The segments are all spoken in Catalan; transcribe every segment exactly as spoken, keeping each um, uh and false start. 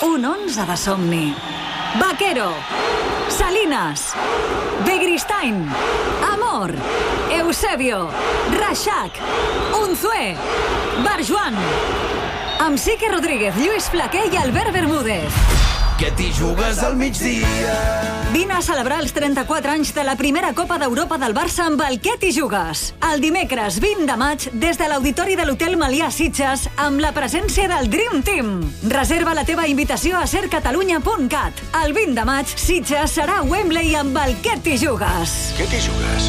un onze de somni. Vaquero, Salinas, Begristain, Amor, Eusebio, Reixac, Unzué, Barjuan, amb Sique Rodríguez, Lluís Flaquer i Albert Bermúdez. Que t'hi jugues al migdia. Vine a celebrar els trenta-quatre anys de la primera Copa d'Europa del Barça amb el Què t'hi jugues. El dimecres vint de maig, des de l'Auditori de l'Hotel Melià Sitges, amb la presència del Dream Team. Reserva la teva invitació a ser catalunya punt cat. El vint de maig, Sitges serà a Wembley amb el Què t'hi jugues. Què t'hi jugues?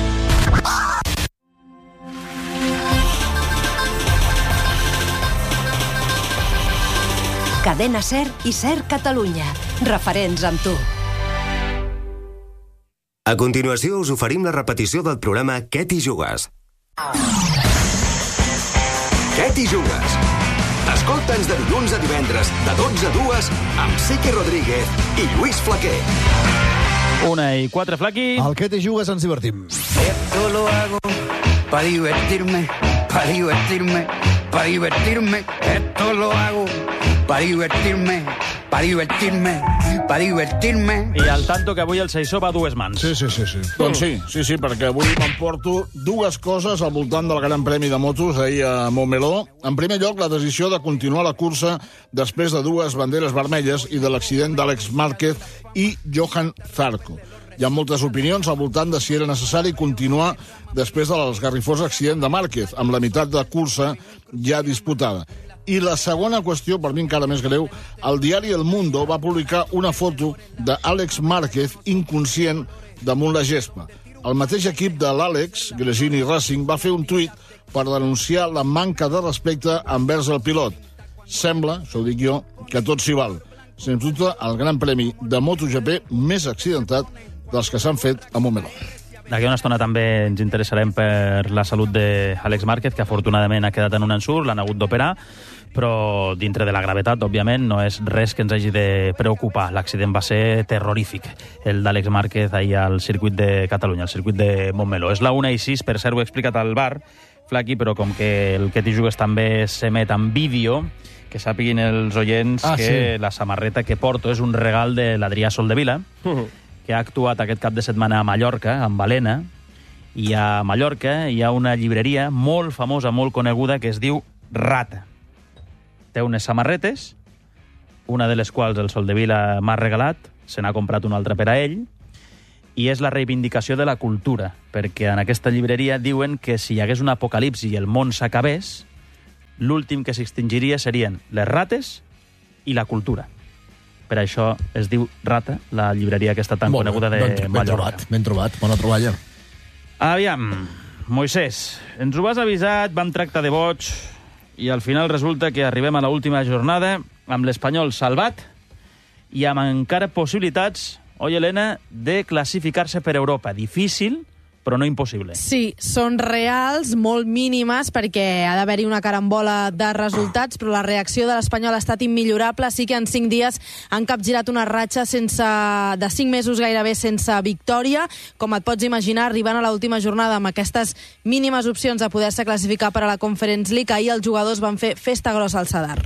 Cadena SER i SER Catalunya. Referents amb tu. A continuació us oferim la repetició del programa Què t'hi jugues? Què t'hi jugues? Escolta'ns de dilluns a divendres, de dotze a dues, amb Sique Rodríguez i Lluís Flaquer. Una i quatre, Flaqui. Al Què t'hi jugues ens divertim. Esto lo hago para divertirme, para divertirme, para divertirme. Esto lo hago para divertirme, para divertirme, para divertirme. I al tanto que avui el Seisó va a dues mans. Sí, sí, sí, sí. Doncs sí, sí, sí, perquè avui m'emporto dues coses al voltant del Gran Premi de Motos ahir a Montmeló. En primer lloc, la decisió de continuar la cursa després de dues banderes vermelles i de l'accident d'Àlex Márquez i Johan Zarco. Hi ha moltes opinions al voltant de si era necessari continuar després de l'esgarrifós accident de Márquez, amb la meitat de cursa ja disputada. I la segona qüestió, per mi encara més greu, el diari El Mundo va publicar una foto d'Àlex Márquez inconscient damunt la gespa. El mateix equip de l'Àlex, Gresini Racing, va fer un tuit per denunciar la manca de respecte envers el pilot. Sembla, això ho dic jo, que tot s'hi val. Sens dubte, el Gran Premi de MotoGP més accidentat dels que s'han fet a Montmeló. D'aquí una estona també ens interessarem per la salut d'Àlex Márquez, que afortunadament ha quedat en un ensurt, l'han hagut d'operar, però dintre de la gravetat, òbviament, no és res que ens hagi de preocupar. L'accident va ser terrorífic, el d'Àlex Márquez ahir al circuit de Catalunya, al circuit de Montmeló. És la una i sis, per cert, ho he explicat al bar, Flaqui, però com que el Què t'hi jugues també s'emet en vídeo, que sàpiguin els oients ah, que sí. La samarreta que porto és un regal de l'Adrià Soldevila, uh-huh. que ha actuat aquest cap de setmana a Mallorca, amb Balena, i a Mallorca hi ha una llibreria molt famosa, molt coneguda, que es diu Rata. Té unes samarretes, una de les quals el Soldevila m'ha regalat, se n'ha comprat una altra per a ell, i és la reivindicació de la cultura, perquè en aquesta llibreria diuen que si hi hagués un apocalipsi i el món s'acabés, l'últim que s'extingiria serien les rates i la cultura. Per això es diu Rata, la llibreria aquesta tan Molt coneguda de ben, ben Mallorca. Trobat, ben trobat, bona troballa. Aviam, Moisès, ens ho has avisat, vam tractar de boig, i al final resulta que arribem a l'última jornada amb l'Espanyol salvat i amb encara possibilitats, oi, Helena, de classificar-se per Europa. Difícil, però no impossible. Sí, són reals, molt mínimes, perquè ha d'haver-hi una carambola de resultats, però la reacció de l'Espanyol ha estat immillorable. Sí que en cinc dies han capgirat una ratxa sense, de cinc mesos gairebé sense victòria. Com et pots imaginar, arribant a l'última jornada amb aquestes mínimes opcions de poder-se classificar per a la Conference League, ahir els jugadors van fer festa grossa al Sadar.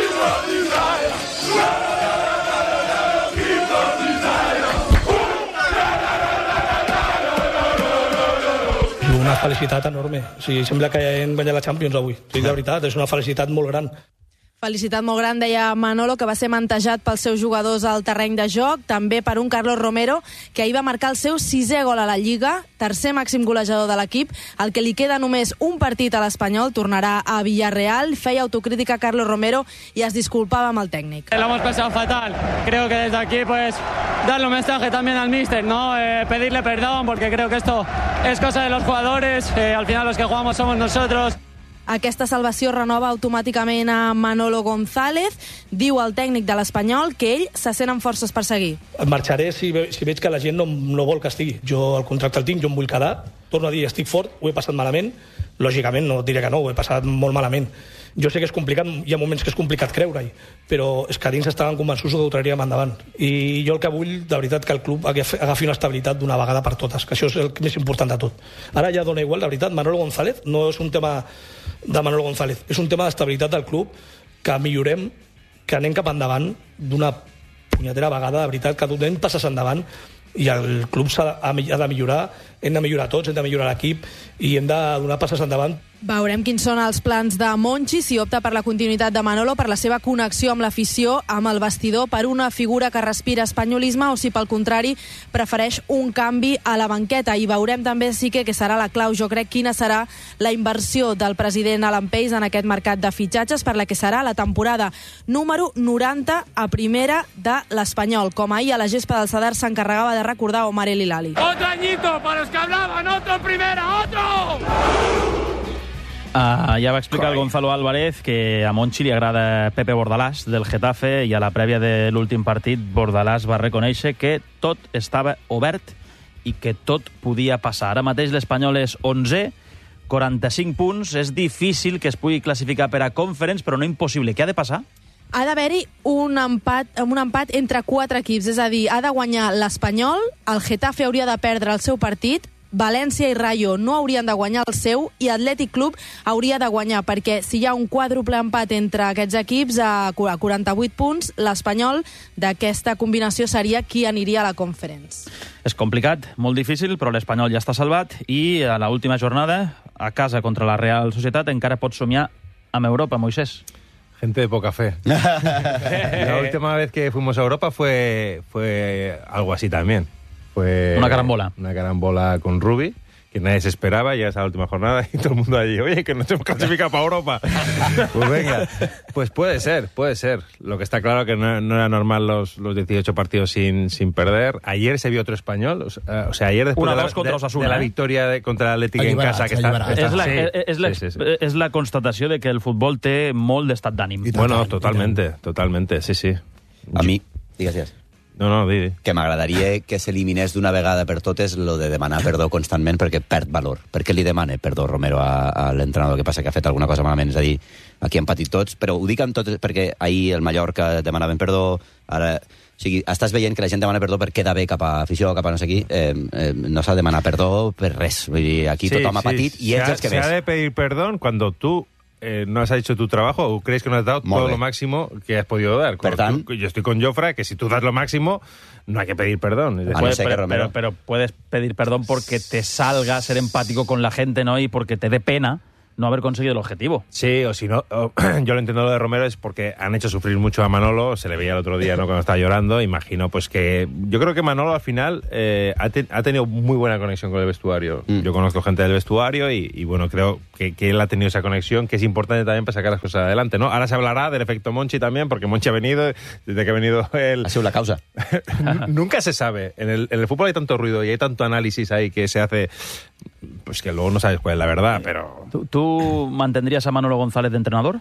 Una felicitat enorme. O sigui, sembla que hem guanyat la Champions avui. O sigui, de veritat, és una felicitat molt gran. Felicitat molt gran, deia Manolo, que va ser mantejat pels seus jugadors al terreny de joc, també per un Carlos Romero, que ahir va marcar el seu sisè gol a la Lliga, tercer màxim golejador de l'equip, el que li queda només un partit a l'Espanyol, tornarà a Villarreal, feia autocrítica a Carlos Romero i es disculpava amb el tècnic. Lo hemos pasado fatal, creo que desde aquí pues darle un mensaje también al míster, ¿no? Eh, pedirle perdón, porque creo que esto es cosa de los jugadores, eh, al final los que jugamos somos nosotros. Aquesta salvació renova automàticament a Manolo González. Diu el tècnic de l'Espanyol que ell se sent amb forces per seguir. Et marxaré si, ve, si veig que la gent no, no vol que estigui. Jo el contracte el tinc, jo em vull quedar. Torno a dir, estic fort, ho he passat malament. Lògicament, no diré que no, ho he passat molt malament. Jo sé que és complicat, hi ha moments que és complicat creure-hi, però és que dins estaven convençuts que ho traríem endavant. I jo el que vull, de veritat, que el club agafi una estabilitat d'una vegada per totes, que això és el més important de tot. Ara ja dona igual, de veritat, Manolo González no és un tema de Manolo González, és un tema d'estabilitat del club, que millorem que anem cap endavant d'una punyetera vegada, de veritat, que donem passes endavant i el club s'ha ha de millorar, hem de millorar tots, hem de millorar l'equip i hem de donar passes endavant. Veurem quins són els plans de Monchi, si opta per la continuïtat de Manolo, per la seva connexió amb l'afició, amb el vestidor, per una figura que respira espanyolisme, o si pel contrari prefereix un canvi a la banqueta. I veurem també, sí que, que serà la clau, jo crec, quina serà la inversió del president Alan Pace en aquest mercat de fitxatges per la que serà la temporada número noranta a primera de l'Espanyol. Com ahir a la gespa del Sadar s'encarregava de recordar Omar El Hilali. Otro añito para los que hablaban, otro primera, otro! Uh, ja va explicar el Gonzalo Álvarez que a Monchi li agrada Pepe Bordalás del Getafe i a la prèvia de l'últim partit Bordalás va reconèixer que tot estava obert i que tot podia passar. Ara mateix l'Espanyol és onzè, quaranta-cinc punts, és difícil que es pugui classificar per a Conference, però no impossible. Què ha de passar? Ha d'haver-hi un empat, un empat entre quatre equips, és a dir, ha de guanyar l'Espanyol, el Getafe hauria de perdre el seu partit, València i Rayo no haurien de guanyar el seu i Atlètic Club hauria de guanyar, perquè si hi ha un quàdruple empat entre aquests equips a quaranta-vuit punts, l'Espanyol d'aquesta combinació seria qui aniria a la Conference. És complicat, molt difícil, però l'Espanyol ja està salvat i a l'última jornada, a casa contra la Real Societat, encara pot somiar amb Europa, Moisés. Gente de poca fe. La última vez que fuimos a Europa fue, fue algo así también. Fue una carambola. Una carambola con Rubi, que nadie se esperaba, ya es la última jornada y todo el mundo allí, oye, que nos hemos clasificado para Europa. Pues venga, pues puede ser, puede ser. Lo que está claro que no, no era normal los, los dieciocho partidos sin, sin perder. Ayer se vio otro español, o sea, o sea ayer después de la, de, de la victoria de, contra l'Atlètic en casa... Que està, és, la, sí, és, la, sí, sí, sí. és la constatació de que el futbol té molt d'estat d'ànim. Bueno, totalmente, totalmente, sí, sí. A mi, digues, digues. No, no, di, di. Que m'agradaria que s'eliminés d'una vegada per totes lo de demanar perdó constantment perquè perd valor. Per què li demana perdó Romero a, a l'entrenador? Que passa que ha fet alguna cosa malament? És a dir, aquí hem patit tots, però ho dic amb tots perquè ahir el Mallorca demanaven perdó, ara... O sigui, estàs veient que la gent demana perdó per quedar bé cap a afició, cap a no sé qui. Eh, eh, no s'ha de demanar perdó per res. Vull dir, aquí sí, tothom ha patit sí, i ells els que ves. ves. Se ha de pedir perdón cuando tú Eh, no has hecho tu trabajo o crees que no has dado Molt todo bé. Lo máximo que has podido dar. Per tant, tú, yo estoy con Jofre, que si tú das lo máximo, no hay que pedir perdón. Es decir, puede, pero, pero, pero puedes pedir perdón porque te salga ser empático con la gente, ¿no? Y porque te dé pena no haber conseguido el objetivo. Sí, o si no, o, yo lo entiendo lo de Romero es porque han hecho sufrir mucho a Manolo, se le veía el otro día, ¿no?, cuando estaba llorando. Imagino pues que yo creo que Manolo al final eh, ha, te, ha tenido muy buena conexión con el vestuario. Mm. Yo conozco gente del vestuario y, y bueno, creo que, que él ha tenido esa conexión, que es importante también para sacar las cosas adelante, ¿no? Ahora se hablará del efecto Monchi también, porque Monchi ha venido, desde que ha venido él... Ha sido la causa. Nunca se sabe. En el, en el fútbol hay tanto ruido y hay tanto análisis ahí que se hace... Pues que luego no sabes cuál es la verdad, pero... ¿Tú, tú mantendrías a Manolo González de entrenador?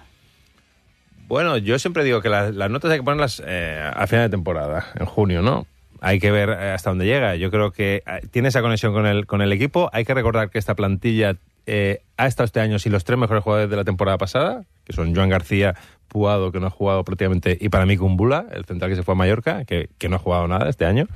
Bueno, yo siempre digo que las, las notas hay que ponerlas eh, a final de temporada, en junio, ¿no? Hay que ver hasta dónde llega. Yo creo que tiene esa conexión con el, con el equipo. Hay que recordar que esta plantilla eh, ha estado este año sin los tres mejores jugadores de la temporada pasada, que son Joan García, Puado, que no ha jugado prácticamente, y para mí Kumbula, el central que se fue a Mallorca, que, que no ha jugado nada este año.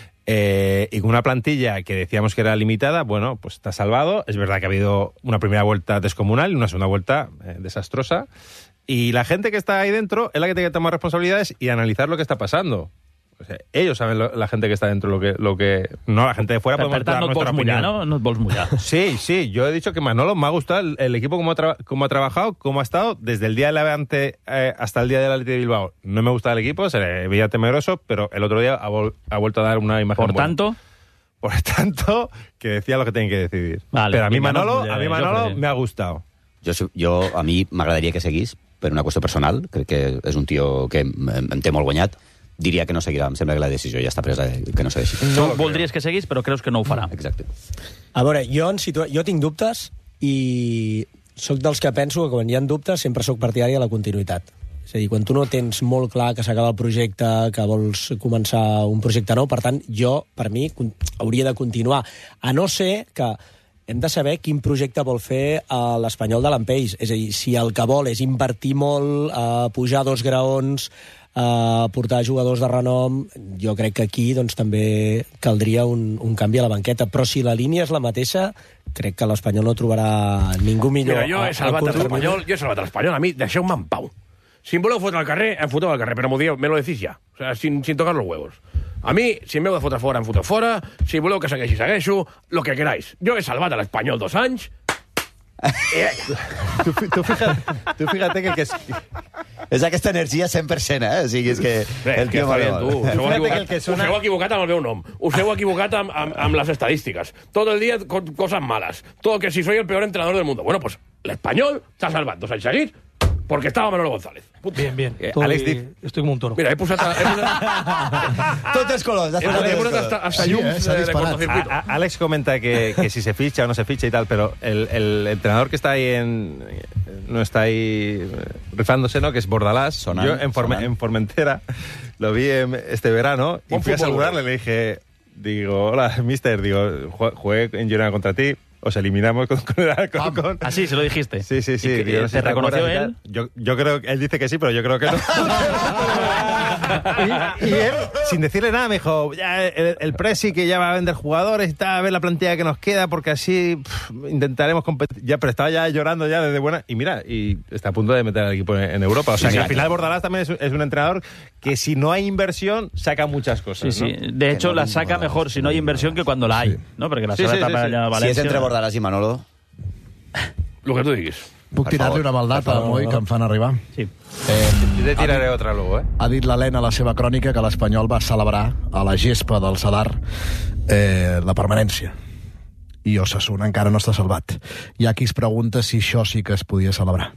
Eh, y con una plantilla que decíamos que era limitada, bueno, pues está salvado. Es verdad que ha habido una primera vuelta descomunal y una segunda vuelta eh, desastrosa. Y la gente que está ahí dentro es la que tiene que tomar responsabilidades y analizar lo que está pasando. O sea, ellos saben, lo, la gente que está dentro, lo que... Lo que no, la gente de fuera podemos dar no nuestra opinión. Mullar, ¿no? No et vols mullar. Sí, sí, yo he dicho que Manolo me ha gustado el, el equipo como ha, tra como ha trabajado, cómo ha estado desde el día del Levante eh, hasta el día del Athletic de Bilbao. No me gusta el equipo, se le veía temeroso, pero el otro día ha, vol ha vuelto a dar una imagen Por buena. tanto... Por tanto, que decía lo que tienen que decidir. Vale, pero a mí Manolo, Manolo, a mí Manolo me ha gustado. Jo, jo, a mi m'agradaria que seguís, per una qüestió personal. Crec que és un tio que em, em té molt guanyat. Diria que no seguirà. Em sembla que la decisió ja està presa, que no segueixi. No tu voldries que seguís, però creus que no ho farà. Exacte. A veure, jo, en situa... jo tinc dubtes i sóc dels que penso que quan hi ha dubtes sempre sóc partidari de la continuïtat. És a dir, quan tu no tens molt clar que s'acaba el projecte, que vols començar un projecte nou, per tant, jo, per mi, hauria de continuar. A no ser que hem de saber quin projecte vol fer l'Espanyol de l'Ampeix. És a dir, si el que vol és invertir molt, eh, pujar dos graons, eh, portar jugadors de renom, jo crec que aquí doncs, també caldria un, un canvi a la banqueta. Però si la línia és la mateixa, crec que l'Espanyol no trobarà ningú millor. Mira, jo he salvat l'Espanyol, jo he salvat l'Espanyol, a mi deixeu-me en pau. si em voleu fotre al carrer, em foteu al carrer, però m'ho dieu, me lo decís ja, o sea, sin, sin tocar los huevos. A mi, si em heu de fotre fora, em foteu fora, si voleu que segueixi, segueixo, lo que queráis. Jo he salvat a l'Espanyol dos anys, tu, tu, fíjate, tu fíjate que el que és... És aquesta energia cent per cent, eh? O sigui, és que... Bé, el que està bé, tu. Us heu equivocat, que sona... us heu equivocat amb el meu nom. Us heu equivocat amb, amb, amb les estadístiques. Todo el día con cosas malas. Todo que si soy el peor entrenador del mundo. Bueno, pues l'Espanyol s'ha salvat dos anys seguits porque estaba Manolo González. Bien, bien. Eh, estoy, Alex, estoy como un toro. Mira, he posat... He posat... Tots els colors. He posat, he posat hasta, hasta sí, llums eh, de, de cortocircuito. A, a, Alex comenta que, que si se ficha o no se ficha y tal, pero el, el entrenador que está ahí en... no está ahí rifándose, ¿no? Que es Bordalás. Sonan, Yo en, Forme, en Formentera lo vi en, este verano y Buen fui fútbol, a saludarle. Le dije, digo, hola, mister, digo, jugué en Girona contra ti. Os eliminamos con... con, con, con... Ah, sí, se lo dijiste. Sí, sí, sí. ¿Y que, no sé ¿Te reconoció él? Yo, yo creo que él dice que sí, pero yo creo que no. y, y él, sin decirle nada, me dijo, ya el, el Presi que ya va a vender jugadores y tal, a ver la plantilla que nos queda, porque así pff, intentaremos competir. Ya, pero estaba ya llorando ya desde buena... Y mira, y está a punto de meter al equipo en, en Europa. O sea, sí, que sí, al final Bordalás también es, es un entrenador que si no hay inversión, saca muchas cosas. Sí, ¿no? sí. De hecho, no, la saca no, mejor si no hay inversión que cuando la hay, sí. ¿no? Porque la sí, seva sí, etapa sí, sí. allà a València... Si és entre Bordalás i Manolo... Lo que tu diguis. Puc tirar-li una maldata a Moi, que em fan arribar? Sí. Eh, Yo te tiraré dit, otra luego, eh? Ha dit l'Helena a la seva crònica que l'Espanyol va celebrar a la gespa del Sadar eh, la permanència. I Osasuna encara no està salvat. Hi ha qui es pregunta si això sí que es podia celebrar.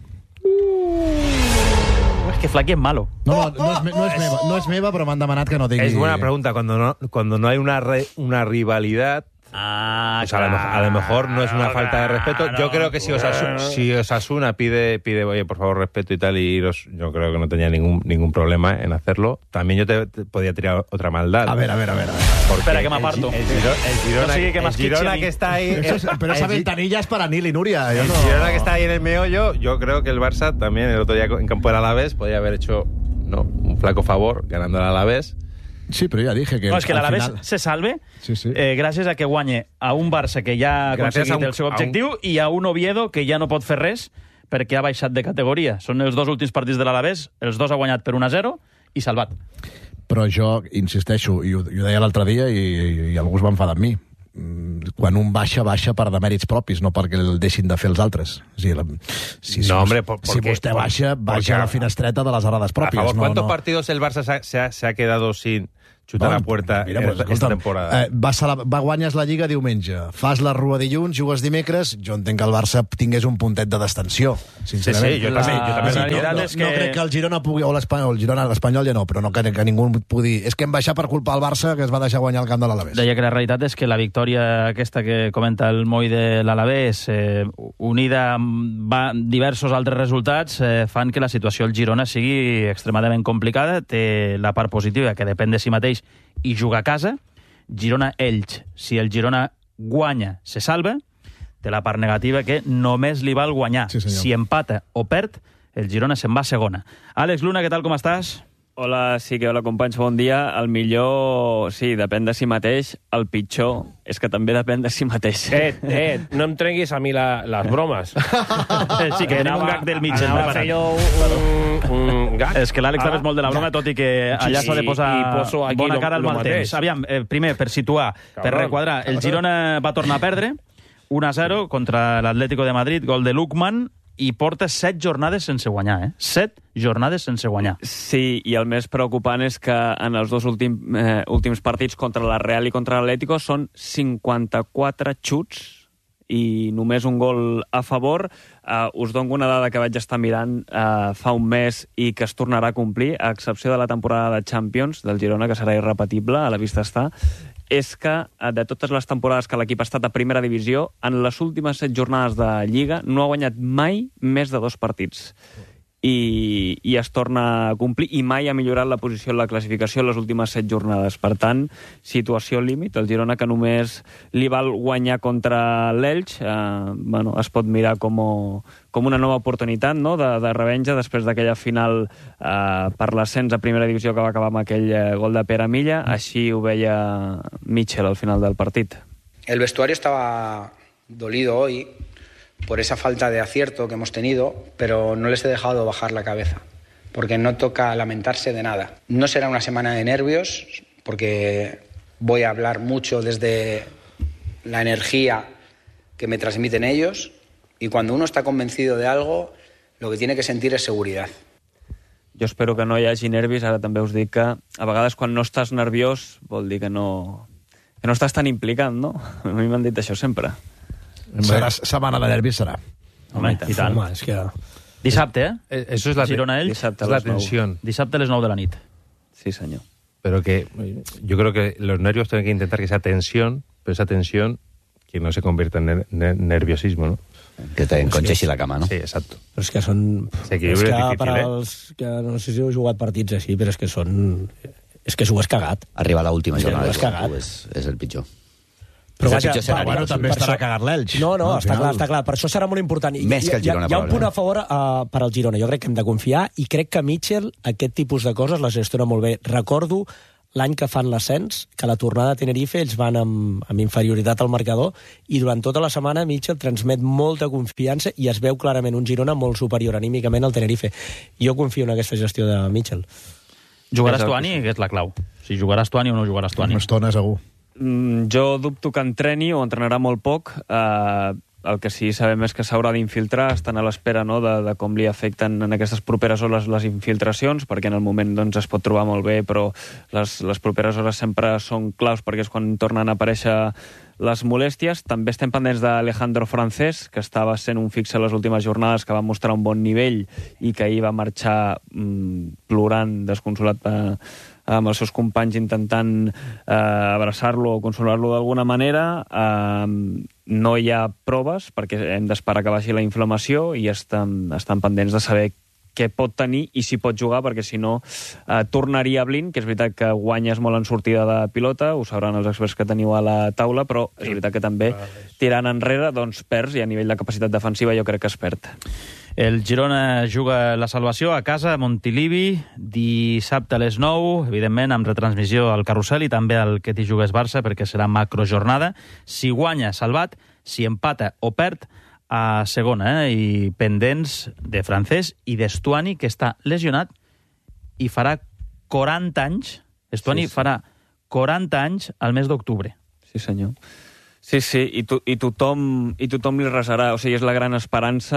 Es que Flaky es malo. No, no, no, és, no, és meva, no és meva, però m'han demanat que no digui... Es buena pregunta. Cuando no, cuando no hay una, re, una rivalidad... Ah, pues claro, a, lo, a lo mejor no es una claro, falta de respeto. Yo creo que si Osasuna, si Osasuna pide, pide, oye, por favor, respeto y tal, y iros, yo creo que no tenía ningún, ningún problema en hacerlo. También yo te, te podía tirar otra maldad. A ver, a ver, a ver. A ver. Espera, que me aparto. El, el, Girona, el Girona, no sigue que, el Girona que está ahí... Eso es, pero esa ventanilla es para Nil y Nuria. El no... Girona que está ahí en el meollo, yo creo que el Barça también el otro día en campo del Alavés podía haber hecho no, un flaco favor ganando al Alavés. Sí, però ja dije que... No, és que l'Alavés final... se salve sí, sí. Eh, gràcies a que guanye a un Barça que ja ha aconseguit un, el seu objectiu un... i a un Oviedo que ja no pot fer res perquè ha baixat de categoria. Són els dos últims partits de l'Alavés, els dos ha guanyat per un a zero i salvat. Però jo insisteixo, i ho, i ho deia l'altre dia i, i, i algú es va enfadar amb mi, quan un baixa, baixa per demèrits propis, no perquè el deixin de fer els altres. O sigui, la, si, no, si, hombre, por, si porque, vostè baixa, baixa a la finestreta de les errades pròpies. A favor, no, ¿cuántos no. partidos el Barça se ha, se ha, se ha quedado sin chutar bueno, a puerta mira, en pues, esta escolta, temporada? Eh, va, va guanyes la Lliga diumenge, fas la Rua dilluns, jugues dimecres, jo entenc que el Barça tingués un puntet de destensió, sincerament. Sí, sí, jo també. Jo també. No, no, no, no crec que el Girona pugui, o l'Espanyol, el Girona, l'Espanyol ja no, però no crec que ningú pugui dir, és que hem baixat per culpar el Barça que es va deixar guanyar el camp de l'Alavés. Deia que la realitat és que la victòria aquesta que comenta el Moi de l'Alavés, eh, unida amb diversos altres resultats, eh, fan que la situació al Girona sigui extremadament complicada. Té la part positiva, que depèn de si mateix i juga a casa. Girona-Elx, si el Girona guanya, se salva. Té la part negativa, que només li val guanyar. Sí, si empata o perd, el Girona se'n va a segona. Àlex Luna, què tal, com estàs? Hola, sí que hola, companys, bon dia. El millor, sí, depèn de si mateix. El pitjor és que també depèn de si mateix. Eh, eh, no em trenguis a mi la, les bromes. Sí, que tenim un gag del mig. Anava a fer jo un, un gag. És que l'Àlex també és molt de la broma, tot i que allà s'ha de posar bona cara al mal temps. Aviam, eh, primer, per situar, per requadrar, el Girona va tornar a perdre un a zero contra l'Atlético de Madrid, gol de Lukman, i porta set jornades sense guanyar, eh? Set jornades sense guanyar. Sí, i el més preocupant és que en els dos últim, eh, últims partits contra la Real i contra l'Atlético són cinquanta-quatre xuts i només un gol a favor. Uh, us dono una dada que vaig estar mirant uh, fa un mes i que es tornarà a complir, a excepció de la temporada de Champions del Girona, que serà irrepetible, a la vista està, és que de totes les temporades que l'equip ha estat a primera divisió, en les últimes set jornades de Lliga no ha guanyat mai més de dos partits. I, i es torna a complir, i mai ha millorat la posició en la classificació en les últimes set jornades. Per tant, situació límit. El Girona, que només li val guanyar contra l'Elx, eh, bueno, es pot mirar com, com una nova oportunitat, no?, de, de revenja després d'aquella final eh, per l'ascens a primera divisió que va acabar amb aquell eh, gol de Pere Milla. Així ho veia Mitchell al final del partit. El vestuario estaba dolido hoy por esa falta de acierto que hemos tenido, pero no les he dejado bajar la cabeza. porque no toca lamentarse de nada. No será una semana de nervios, porque voy a hablar mucho desde la energía que me transmiten ellos, y cuando uno está convencido de algo, lo que tiene que sentir es seguridad. Jo espero que no hi hagi nervis. Ara també us dic que a vegades quan no estàs nerviós vol dir que no, que no estàs tan implicat, no? A mi m'han dit això sempre. Serà setmana de nervis, serà. Home, i tant. Home, és que... Dissabte, eh? Eh, Eso es la, Girona Elx. Dissabte, es la tensión. Dissabte a les nou de la nit. Sí, senyor. Pero que yo creo que los nervios tienen que intentar que sea tensión, pero esa tensión que no se convierta en ner ner nerviosismo, ¿no? Que te enconxeixi la cama, no? Sí, exacto. Però és que són... S'equilibri és que difícil, per eh? als que no sé si heu jugat partits així, però és que són... És que s'ho has cagat. Arribar a l'última És que jornada ho has cagat. és, és el pitjor. Però és el vaja, pitjor escenari. Bueno, també per estarà això- cagat l'Elx. No, no, Al està final. clar, està clar. Per això serà molt important. I Més que el hi ha- Girona, Hi ha un punt probablement. a favor uh, per al Girona. Jo crec que hem de confiar i crec que Mitchell aquest tipus de coses les gestiona molt bé. Recordo l'any que fan l'ascens, que a la tornada a Tenerife ells van amb, amb inferioritat al marcador i durant tota la setmana Mitchell transmet molta confiança i es veu clarament un Girona molt superior anímicament al Tenerife. Jo confio en aquesta gestió de Mitchell. Jugaràs Tuani, que és la clau. Si jugaràs Tuani o no jugaràs Tuani. Una estona, segur. Mm, jo dubto que entreni o entrenarà molt poc. Eh, el que sí sabem és que s'haurà d'infiltrar, estan a l'espera, no?, de, de com li afecten en aquestes properes hores les infiltracions, perquè en el moment doncs, es pot trobar molt bé, però les, les properes hores sempre són claus perquè és quan tornen a aparèixer les molèsties. També estem pendents d'Alejandro Francés, que estava sent un fixe a les últimes jornades, que va mostrar un bon nivell i que ahir va marxar mm, plorant, desconsolat per, amb els seus companys intentant eh, abraçar-lo o consolar-lo d'alguna manera. Eh, no hi ha proves perquè hem d'esperar que baixi la inflamació i estan, estan pendents de saber què pot tenir i si pot jugar, perquè si no eh, tornaria a Blin, que és veritat que guanyes molt en sortida de pilota, ho sabran els experts que teniu a la taula, però és veritat que també tirant enrere doncs perds, i a nivell de capacitat defensiva jo crec que es perd. El Girona juga la salvació a casa, a Montilivi, dissabte a les nou, evidentment amb retransmissió al Carrusel i també al Que t'hi jugues Barça, perquè serà macrojornada. Si guanya, salvat; si empata o perd, a segona, eh? I pendents de Francés i d'Estuani, que està lesionat i farà quaranta anys. Estuani sí, sí. farà quaranta anys al mes d'octubre. Sí, senyor. Sí, sí, i, to, i, tothom, i tothom li resarà. O sigui, és la gran esperança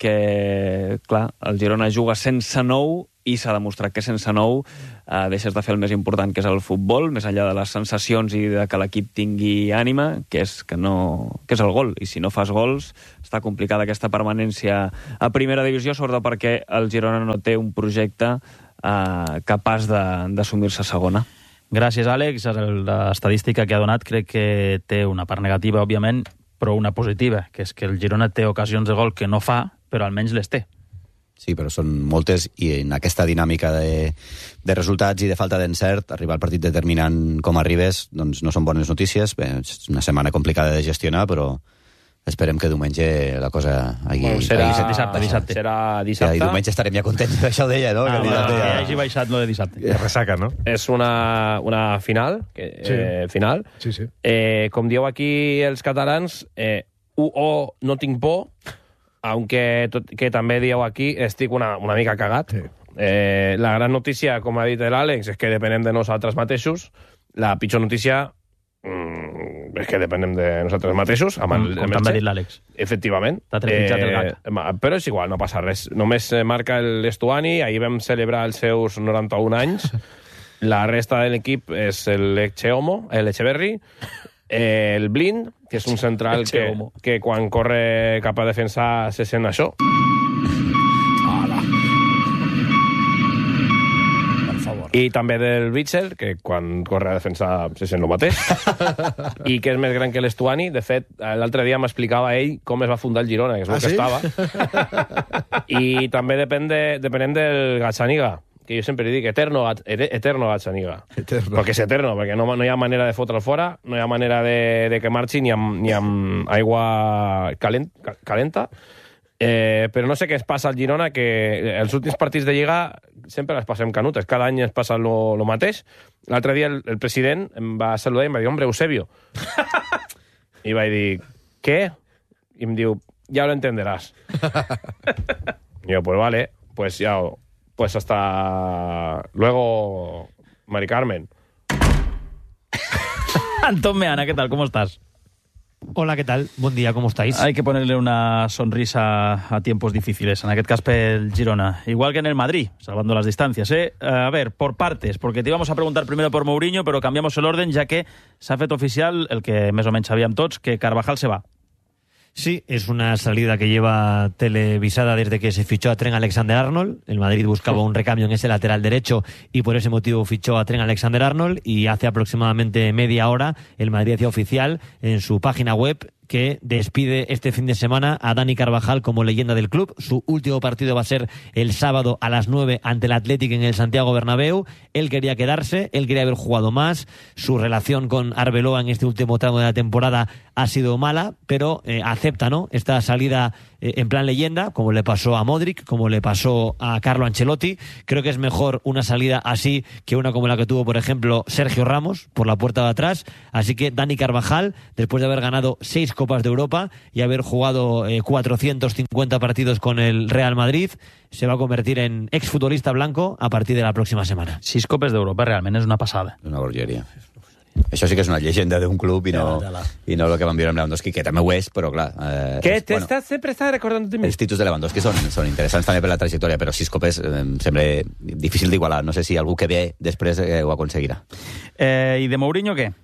perquè, clar, el Girona juga sense nou i s'ha demostrat que sense nou eh, deixes de fer el més important, que és el futbol, més enllà de les sensacions i de que l'equip tingui ànima, que és, que no, que és el gol. I si no fas gols, està complicada aquesta permanència a primera divisió, sobretot perquè el Girona no té un projecte eh, capaç d'assumir-se a segona. Gràcies, Àlex. L'estadística que ha donat crec que té una part negativa, òbviament, però una positiva, que és que el Girona té ocasions de gol que no fa, però almenys les té. Sí, però són moltes, i en aquesta dinàmica de, de resultats i de falta d'encert, arribar al partit determinant com arribes, doncs no són bones notícies. Bé, és una setmana complicada de gestionar, però esperem que diumenge la cosa hagi... Bueno, serà hagi dissabte, dissabte. Serà dissabte. Sí, i diumenge estarem ja contents, això ho deia, no? Ah, que va, ja... que hagi baixat lo de dissabte. Eh, resaca, no? És una, una final, que, Sí. eh, final. Sí, sí. Eh, com dieu aquí els catalans, eh, u o no tinc por, aunque tot, que també dieu aquí, estic una, una mica cagat. Sí. Eh, la gran notícia, com ha dit l'Àlex, és que depenem de nosaltres mateixos. La pitjor notícia mm, és que depenem de nosaltres mateixos. Amb el, Com amb el també ha Che. dit l'Àlex. Efectivament. T'ha trepitjat el gag. Eh, però és igual, no passa res. Només eh, marca l'Estuani, ahir vam celebrar els seus noranta-un anys. La resta de l'equip és l'Echeomo, l'Echeverri, eh, el Blind, que és un central que, que quan corre cap a defensar se sent això. I també del Witzel, que quan corre a defensar se sent el mateix, i que és més gran que l'Estuani. De fet, l'altre dia m'explicava ell com es va fundar el Girona, que és el Ah, que sí? estava. I també depèn de, depenem del Gazzaniga, que jo sempre li dic eterno, eterno Gazzaniga. Eterno. Perquè és eterno, perquè no, no hi ha manera de fotre'l fora, no hi ha manera de, de que marxi ni amb, ni amb aigua calent, calenta. Eh, però no sé què es passa al Girona, que els últims partits de Lliga sempre les passem canutes, cada any es passa lo, lo mateix. L'altre dia el, el president em va saludar i em va dir, hombre, Eusebio. I vaig dir, què? I em diu, ja lo entenderàs. I jo, pues vale, pues ja ho, pues hasta luego, Mari Carmen. Antón Meana, ¿qué tal? ¿Cómo estás? Hola, ¿qué tal? Buen día, ¿cómo estáis? Hay que ponerle una sonrisa a tiempos difíciles, en aquest cas pel Girona. Igual que en el Madrid, salvando las distancias, ¿eh? A ver, por partes, porque te íbamos a preguntar primero por Mourinho, pero cambiamos el orden, ya que s'ha fet oficial, el que més o menys sabíem tots, que Carvajal se va. Sí, es una salida que lleva televisada desde que se fichó a Trent Alexander-Arnold. El Madrid buscaba un recambio en ese lateral derecho y por ese motivo fichó a Trent Alexander-Arnold, y hace aproximadamente media hora el Madrid hacía oficial en su página web que despide este fin de semana a Dani Carvajal como leyenda del club. Su último partido va a ser el sábado a las nueve ante el Athletic en el Santiago Bernabéu. Él quería quedarse, él quería haber jugado más. Su relación con Arbeloa en este último tramo de la temporada ha sido mala, pero eh, acepta, ¿no?, esta salida eh, en plan leyenda, como le pasó a Modric, como le pasó a Carlo Ancelotti. Creo que es mejor una salida así que una como la que tuvo, por ejemplo, Sergio Ramos por la puerta de atrás. Así que Dani Carvajal, después de haber ganado seis Copas de Europa y haber jugado eh, cuatrocientos cincuenta partidos con el Real Madrid, se va a convertir en exfutbolista blanco a partir de la próxima semana. Sis Copes d'Europa, realment és una passada. Una bogeria. Això sí que és una llegenda d'un club i no, i no el que vam viure amb Lewandowski, que també ho és, però clar... Eh, que és, te bueno, estás, sempre estàs recordant de mi. Els títols de Lewandowski són, són interessants també per la trajectòria, però sis copes eh, em sembla difícil d'igualar. No sé si algú que ve després eh, ho aconseguirà. Eh, ¿Y de Mourinho qué?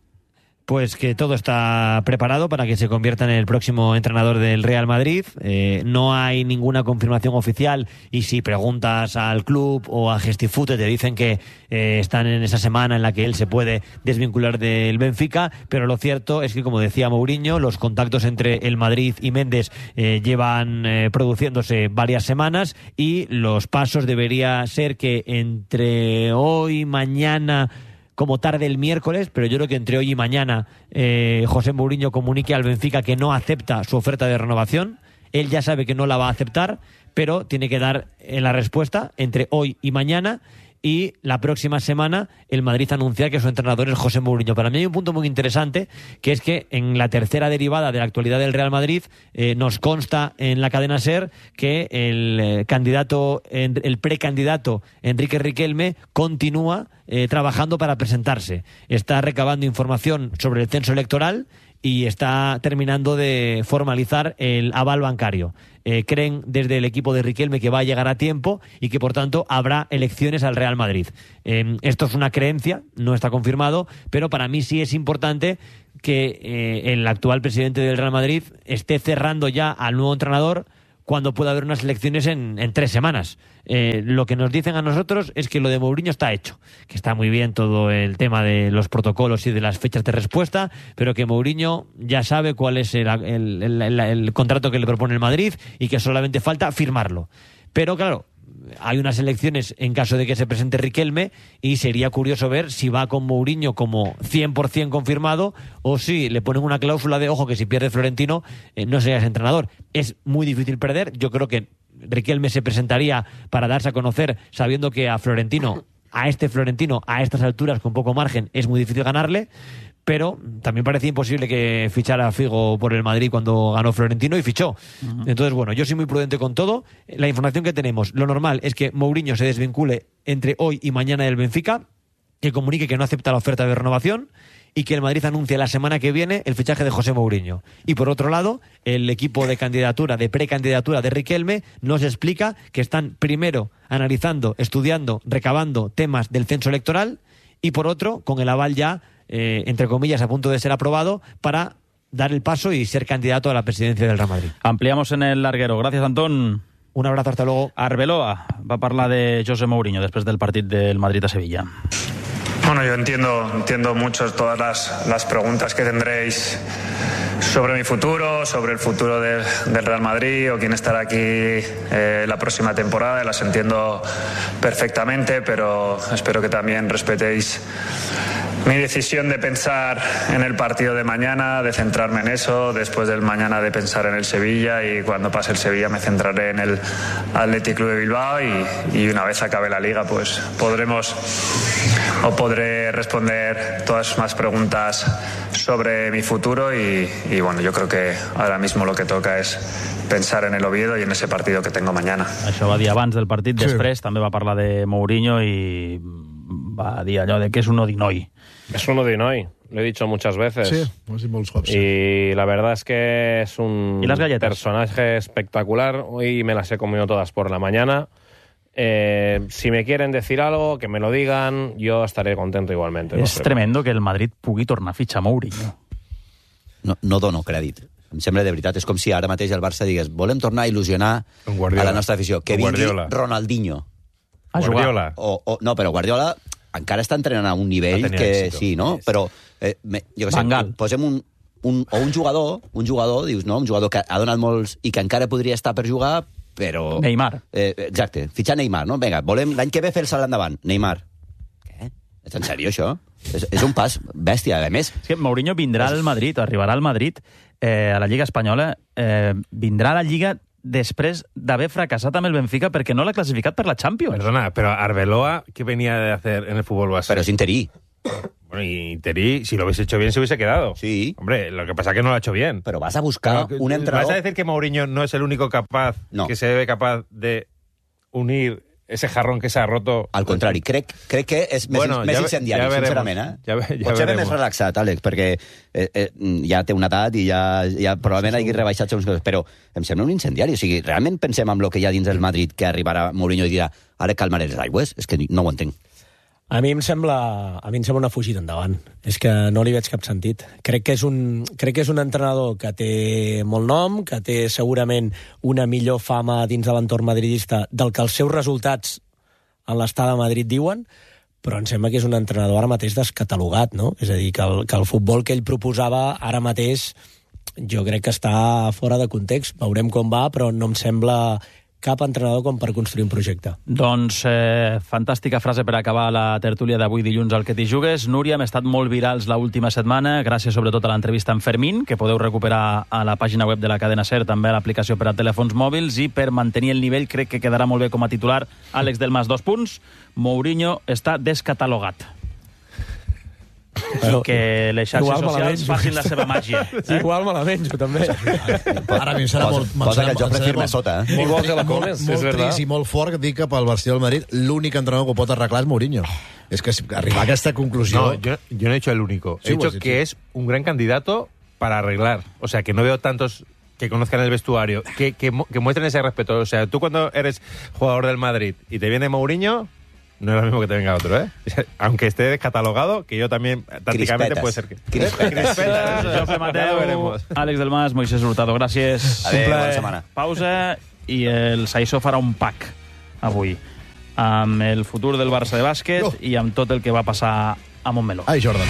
Pues que todo está preparado para que se convierta en el próximo entrenador del Real Madrid. Eh, no hay ninguna confirmación oficial, y si preguntas al club o a Gestifute te dicen que eh, están en esa semana en la que él se puede desvincular del Benfica, pero lo cierto es que, como decía Mourinho, los contactos entre el Madrid y Méndez eh, llevan eh, produciéndose varias semanas, y los pasos debería ser que entre hoy, mañana, como tarde el miércoles, pero yo creo que entre hoy y mañana eh, José Mourinho comunique al Benfica que no acepta su oferta de renovación. Él ya sabe que no la va a aceptar, pero tiene que dar eh, la respuesta entre hoy y mañana, y la próxima semana el Madrid anunciar que su entrenador es José Mourinho. Para mí hay un punto muy interesante, que es que en la tercera derivada de la actualidad del Real Madrid eh, nos consta en la cadena SER que el eh, candidato, el precandidato Enrique Riquelme continúa eh, trabajando para presentarse. Está recabando información sobre el censo electoral y está terminando de formalizar el aval bancario. Eh, creen desde el equipo de Riquelme que va a llegar a tiempo y que por tanto habrá elecciones al Real Madrid. Eh, esto es una creencia, no está confirmado, pero para mí sí es importante que eh, el actual presidente del Real Madrid esté cerrando ya al nuevo entrenador cuando pueda haber unas elecciones en, en tres semanas. Eh, lo que nos dicen a nosotros es que lo de Mourinho está hecho, que está muy bien todo el tema de los protocolos y de las fechas de respuesta, pero que Mourinho ya sabe cuál es el, el, el, el, el contrato que le propone el Madrid y que solamente falta firmarlo. Pero claro, hay unas elecciones en caso de que se presente Riquelme, y sería curioso ver si va con Mourinho como cien por ciento confirmado o si le ponen una cláusula de ojo que si pierde Florentino eh, no seas entrenador. Es muy difícil perder. Yo creo que Riquelme se presentaría para darse a conocer, sabiendo que a Florentino, a este Florentino, a estas alturas con poco margen, es muy difícil ganarle. Pero también parecía imposible que fichara a Figo por el Madrid cuando ganó Florentino, y fichó. Uh-huh. Entonces, bueno, yo soy muy prudente con todo. La información que tenemos, lo normal es que Mourinho se desvincule entre hoy y mañana del Benfica, que comunique que no acepta la oferta de renovación y que el Madrid anuncie la semana que viene el fichaje de José Mourinho. Y por otro lado, el equipo de candidatura, de precandidatura de Riquelme, nos explica que están primero analizando, estudiando, recabando temas del censo electoral, y por otro, con el aval ya Eh, entre comillas, a punto de ser aprobado para dar el paso y ser candidato a la presidencia del Real Madrid. Ampliamos en el larguero. Gracias, Antón. Un abrazo, hasta luego. Arbeloa va a parlar de José Mourinho después del partido del Madrid a Sevilla. Bueno, yo entiendo, entiendo mucho todas las, las preguntas que tendréis sobre mi futuro, sobre el futuro del, del Real Madrid o quién estará aquí eh, la próxima temporada. Las entiendo perfectamente, pero espero que también respetéis mi decisión de pensar en el partido de mañana, de centrarme en eso, después del mañana de pensar en el Sevilla, y cuando pase el Sevilla me centraré en el Athletic Club de Bilbao, y, y una vez acabe la liga pues podremos o podré responder todas más preguntas sobre mi futuro, y, y bueno, yo creo que ahora mismo lo que toca es pensar en el Oviedo y en ese partido que tengo mañana. Això va dir abans del partit, Sí. després també va parlar de Mourinho i va dir allò de que és un odinoi. Es un odinoi, lo he dicho muchas veces. Sí, ho has dit molts cops. Y la verdad es que es un ¿Y las galletas? personaje espectacular. Hoy me las he comido todas por la mañana. Eh, si me quieren decir algo, que me lo digan, yo estaré contento igualmente. És tremendo que el Madrid pugui tornar a fitxar Mourinho. No, no dono crèdit. Em sembla de veritat. És com si ara mateix el Barça digués volem tornar a il·lusionar a la nostra afició. Que vingui Guardiola. Ronaldinho. A jugar. Guardiola. O, o, no, però Guardiola encara està entrenant a un nivell Ha tenido que éxito. sí, no? Però, eh, me, jo què sé, Van Gaal. posem un, un, o un jugador, un jugador, dius, no? Un jugador que ha donat molts i que encara podria estar per jugar, però... Neymar. Eh, exacte, fitxar Neymar, no? Vinga, volem l'any que ve fer el salt endavant. Neymar. Què? És en sèrio, això? És, és un pas bèstia, a més. És que Mourinho vindrà al Madrid, arribarà al Madrid, eh, a la Lliga Espanyola, eh, vindrà a la Lliga després d'haver fracassat amb el Benfica perquè no l'ha classificat per la Champions. Perdona, pero Arbeloa, ¿qué venía de hacer en el fútbol base? Pero es interí. Bueno, y interí, si lo hubiese hecho bien, se hubiese quedado. Sí. Hombre, lo que pasa es que no lo ha hecho bien. Pero vas a buscar Pero, un entrenador... ¿Vas a decir que Mourinho no es el único capaz, No. que se ve capaz de unir ese jarrón que se ha roto? Al contrari, crec, crec que és més, Bueno, més ja ve- incendiari, ja veremos. sincerament. Eh? Ja ve- ja Potser ve veremos. més relaxat, Àlex, perquè eh, eh, ja té una edat i ja, ja probablement hagi rebaixat segons coses, però em sembla un incendiari. O sigui, realment pensem en el que hi ha dins del Madrid, que arribarà Mourinho i dirà ara calmaré les aigües? És que no ho entenc. A mi em sembla, a mi em sembla una fugida endavant. És que no li veig cap sentit. Crec que és un, crec que és un entrenador que té molt nom, que té segurament una millor fama dins de l'entorn madridista del que els seus resultats en l'estada a Madrid diuen, però em sembla que és un entrenador ara mateix descatalogat, no? És a dir, que el, que el futbol que ell proposava ara mateix jo crec que està fora de context. Veurem com va, però no em sembla cap entrenador com per construir un projecte. Doncs eh, fantàstica frase per acabar la tertúlia d'avui dilluns al Que t'hi jugues. Núria, hem estat molt virals l'última setmana, gràcies sobretot a l'entrevista amb Fermín, que podeu recuperar a la pàgina web de la cadena SER, també a l'aplicació per a telèfons mòbils, i per mantenir el nivell crec que quedarà molt bé com a titular Àlex del Mas, dos punts. Mourinho està descatalogat. I que les xarxes Igual me la socials menjo. facin la seva màgia. Eh? Igual me la menjo, també. Ara a mi em serà Posa- molt... me'n posa serà- que el joc em serà firme molt- sota, eh? Molt, Igual tri- que la molt, comes, és molt verdad. trist i molt fort dir que pel Barça del Madrid l'únic entrenador que ho pot arreglar és Mourinho. És que si- arribar a aquesta conclusió... No, yo, yo no he dicho el único. Sí, He pues dicho sí, que sí. es un gran candidato para arreglar. O sea, que no veo tantos que conozcan el vestuario, que, que, mu- que muestren ese respeto. O sea, tú cuando eres jugador del Madrid y te viene Mourinho, no es lo mismo que te venga otro, ¿eh? Aunque esté descatalogado, que yo también, tácticamente, Crispetas. puede ser que... Crispetas. Crispetas. Josep Ya lo Mateu, veremos. Àlex del Mas, Moisés Hurtado, gràcies. Adéu, Un plaer. bona setmana. Pausa i el Saissó farà un pack avui amb el futur del Barça de bàsquet No. i amb tot el que va passar a Montmeló. Ai, Jordan.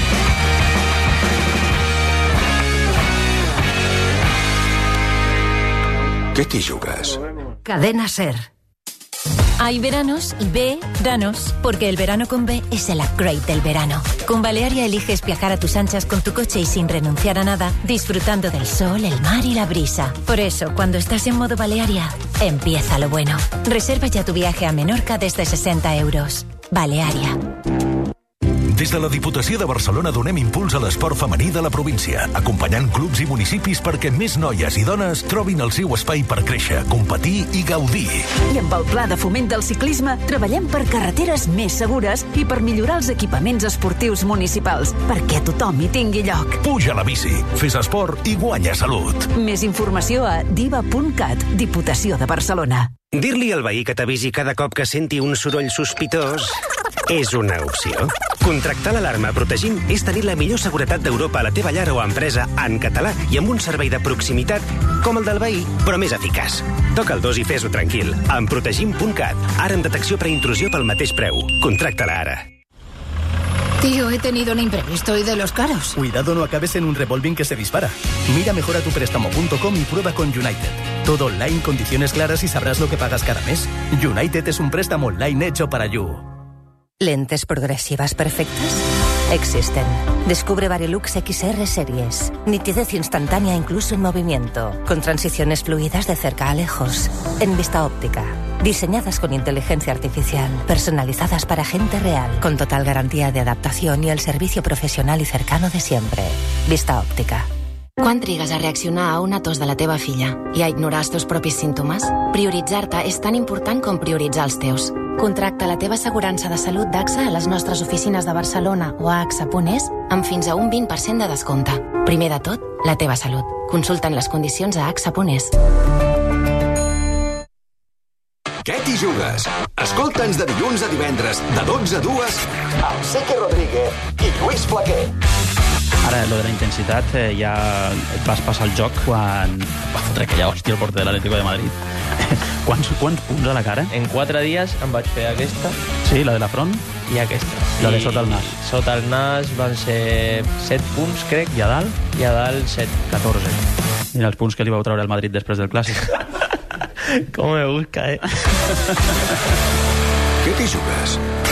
¿Qué t'hi jugues? Cadena Ser. Hay veranos y veranos, porque el verano con B es el upgrade del verano. Con Balearia eliges viajar a tus anchas con tu coche y sin renunciar a nada, disfrutando del sol, el mar y la brisa. Por eso, cuando estás en modo Balearia, empieza lo bueno. Reserva ya tu viaje a Menorca desde sesenta euros. Balearia. Des de la Diputació de Barcelona donem impuls a l'esport femení de la província, acompanyant clubs i municipis perquè més noies i dones trobin el seu espai per créixer, competir i gaudir. I amb el Pla de Foment del Ciclisme treballem per carreteres més segures i per millorar els equipaments esportius municipals, perquè tothom hi tingui lloc. Puja a la bici, fes esport i guanya salut. Més informació a diva punt cat, Diputació de Barcelona. Dir-li al veí que t'avisi cada cop que senti un soroll sospitós és una opció. Contractar l'alarma Protegim és tenir la millor seguretat d'Europa a la teva llar o empresa en català i amb un servei de proximitat com el del veí, però més eficaç. Toca el dos i fes-ho tranquil. Amb protegim punt cat. Ara amb detecció preintrusió pel mateix preu. Contracta-la ara. Tío, he tenido un imprevisto y de los caros. Cuidado, no acabes en un revolving que se dispara. Mira mejor a tu préstamo punto com y prueba con United. Todo online, condiciones claras y sabrás lo que pagas cada mes. United es un préstamo online hecho para You. ¿Lentes progresivas perfectas? Existen. Descubre Varilux X R Series. Nitidez instantánea incluso en movimiento. Con transiciones fluidas de cerca a lejos. En Vista Óptica. Diseñadas con inteligencia artificial. Personalizadas para gente real. Con total garantía de adaptación y el servicio profesional y cercano de siempre. Vista Òptica. Quan trigues a reaccionar a una tos de la teva filla i a ignorar els teus propis símptomes? Prioritzar-te és tan important com prioritzar els teus. Contracta la teva assegurança de salut d'A X A a les nostres oficines de Barcelona o a A X A punt es amb fins a un vint per cent de descompte. Primer de tot, la teva salut. Consulta'n les condicions a A X A punt es. Què t'hi jugues? Escolta'ns de dilluns a divendres, de dotze a dues, amb Seque Rodríguez i Lluís Flaquer. Ara, lo de la intensitat, eh, ja et vas passar el joc quan va fotre aquella hòstia el porter de l'Atlético de Madrid. quants, quants punts a la cara? En quatre dies em vaig fer aquesta. Sí, la de la front? I aquesta. La de I sota el nas. Sota el nas van ser set punts, crec. I a dalt? I a dalt set. catorze. Mira els punts que li vau treure al Madrid després del Clàssic. Com me busca, eh? Què t'hi jugues?